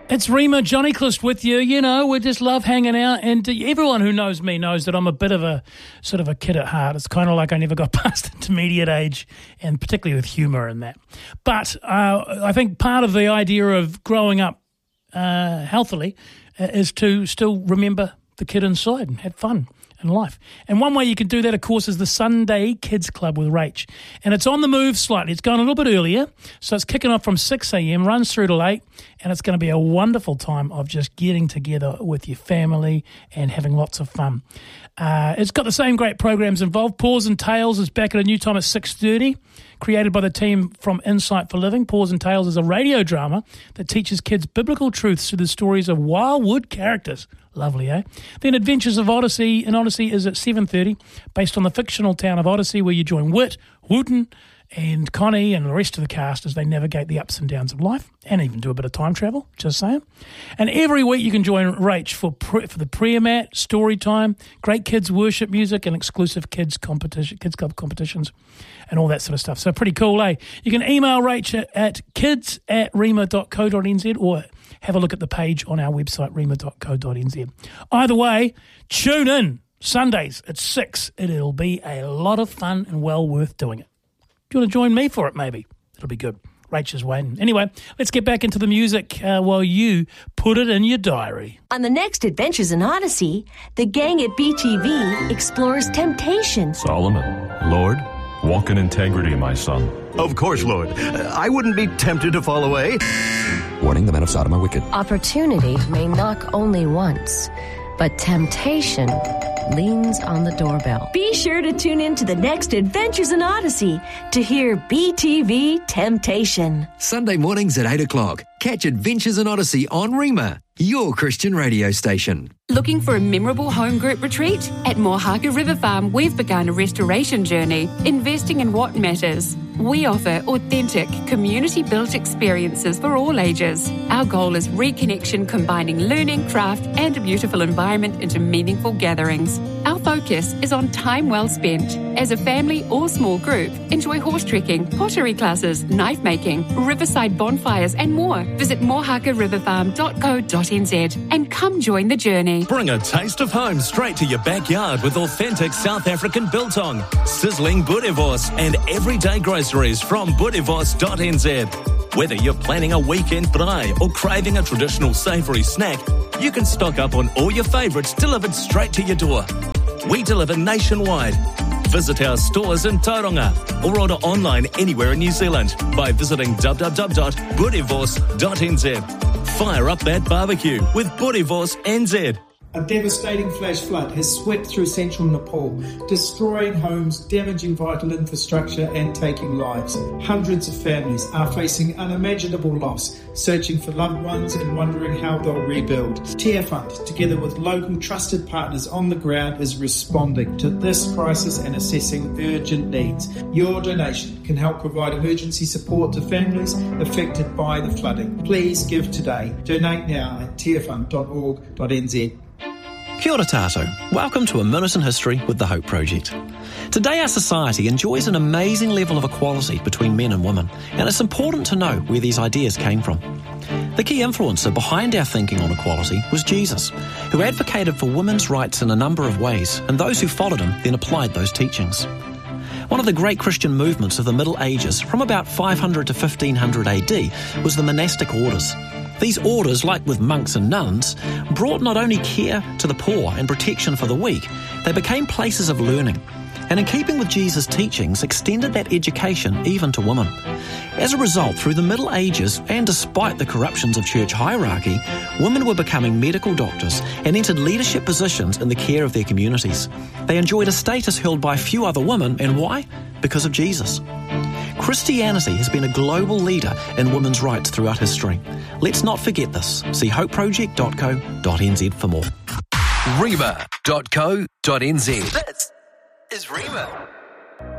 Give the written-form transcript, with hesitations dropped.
It's Rima, Johnny Clist with you. You know, we just love hanging out, and everyone who knows me knows that I'm a bit of a sort of a kid at heart. It's kind of like I never got past intermediate age, and particularly with humour and that. But I think part of the idea of growing up healthily is to still remember the kid inside and have fun in life. And one way you can do that, of course, is the Sunday Kids Club with Rach. And it's on the move slightly. It's going a little bit earlier, so it's kicking off from 6 a.m, runs through to 8, and it's going to be a wonderful time of just getting together with your family and having lots of fun. It's got the same great programs involved. Paws and Tales is back at a new time at 6:30, created by the team from Insight for Living. Paws and Tales is a radio drama that teaches kids biblical truths through the stories of wildwood characters. Lovely, eh? Then Adventures of Odyssey in Odyssey is at 7:30, based on the fictional town of Odyssey, where you join Whit, Wooten, and Connie and the rest of the cast as they navigate the ups and downs of life, and even do a bit of time travel, just saying. And every week you can join Rach for the prayer mat, story time, great kids worship music, and exclusive kids club competitions, and all that sort of stuff. So pretty cool, eh? You can email Rach at kids@rima.co.nz or have a look at the page on our website, rima.co.nz. Either way, tune in Sundays at 6. It'll be a lot of fun and well worth doing it. Do you want to join me for it, maybe? It'll be good. Rach is waiting. Anyway, let's get back into the music while you put it in your diary. On the next Adventures in Odyssey, the gang at BTV explores temptation. Solomon, Lord, walk in integrity, my son. Of course, Lord. I wouldn't be tempted to fall away. Warning, the men of Sodom are wicked. Opportunity may knock only once, but temptation leans on the doorbell. Be sure to tune in to the next Adventures in Odyssey to hear BTV Temptation. Sunday mornings at 8 o'clock. Catch Adventures in Odyssey on Rima, your Christian radio station. Looking for a memorable home group retreat? At Mohaka River Farm, we've begun a restoration journey, investing in what matters. We offer authentic, community-built experiences for all ages. Our goal is reconnection, combining learning, craft, and a beautiful environment into meaningful gatherings. Our focus is on time well spent. As a family or small group, enjoy horse trekking, pottery classes, knife making, riverside bonfires, and more. Visit mohakariverfarm.co.nz and come join the journey. Bring a taste of home straight to your backyard with authentic South African biltong, sizzling boerewors, and everyday groceries from boerewors.nz. Whether you're planning a weekend braai or craving a traditional savoury snack, you can stock up on all your favourites delivered straight to your door. We deliver nationwide. Visit our stores in Tauranga or order online anywhere in New Zealand by visiting www.boerewors.nz. Fire up that barbecue with Boerewors NZ. A devastating flash flood has swept through central Nepal, destroying homes, damaging vital infrastructure and taking lives. Hundreds of families are facing unimaginable loss, searching for loved ones and wondering how they'll rebuild. Tearfund, together with local trusted partners on the ground, is responding to this crisis and assessing urgent needs. Your donation can help provide emergency support to families affected by the flooding. Please give today. Donate now at tearfund.org.nz. Kia ora tātou. Welcome to A Minute in History with the Hope Project. Today our society enjoys an amazing level of equality between men and women, and it's important to know where these ideas came from. The key influencer behind our thinking on equality was Jesus, who advocated for women's rights in a number of ways, and those who followed him then applied those teachings. One of the great Christian movements of the Middle Ages, from about 500 to 1500 AD, was the monastic orders. These orders, like with monks and nuns, brought not only care to the poor and protection for the weak, they became places of learning, and in keeping with Jesus' teachings, extended that education even to women. As a result, through the Middle Ages, and despite the corruptions of church hierarchy, women were becoming medical doctors and entered leadership positions in the care of their communities. They enjoyed a status held by few other women, and why? Because of Jesus. Christianity has been a global leader in women's rights throughout history. Let's not forget this. See hopeproject.co.nz for more. Rima.co.nz. This is Rima.